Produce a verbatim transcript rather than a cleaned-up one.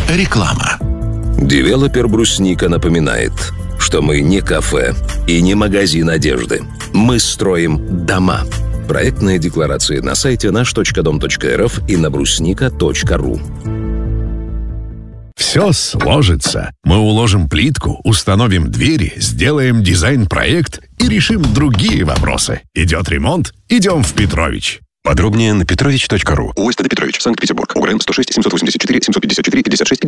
Реклама. Девелопер «Брусника» напоминает, что мы не кафе и не магазин одежды. Мы строим дома. Проектные декларации на сайте наш точка дом точка эр эф и на брусника точка ру. Все сложится. Мы уложим плитку, установим двери, сделаем дизайн-проект и решим другие вопросы. Идет ремонт? Идем в Петрович. Подробнее на петрович точка ру. ОСТД Петрович, Санкт-Петербург. УГРН сто шесть семьсот восемьдесят четыре семьсот пятьдесят четыре пятьдесят шесть пятьдесят.